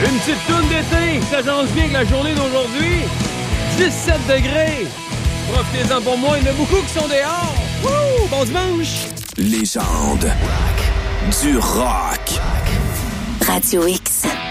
Une petite toune d'été, ça change bien avec la journée d'aujourd'hui. 17 degrés. Profitez-en pour moi, il y en a beaucoup qui sont dehors. Wouh! Bon dimanche! Légende du rock. Radio X.